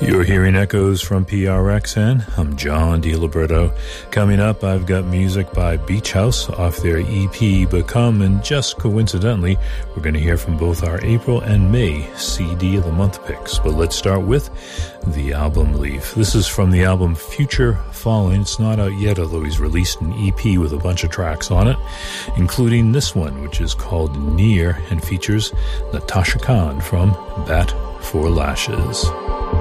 You're hearing echoes from PRXN. I'm John DiLiberto. Coming up, I've got music by Beach House off their EP Become, and just coincidentally, we're going to hear from both our April and May CD of the Month picks. But let's start with the album Leaf. This is from the album Future Falling. It's not out yet, although he's released an EP with a bunch of tracks on it, including this one, which is called Near and features Natasha Khan from Bat for Lashes.